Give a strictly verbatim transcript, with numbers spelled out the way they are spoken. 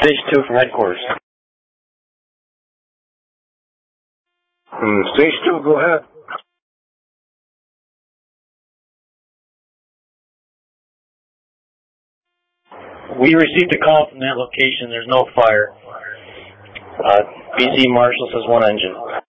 Stage two from headquarters. Mm, stage two, go ahead. We received a call from that location. There's no fire. Uh, B C Marshall says one engine.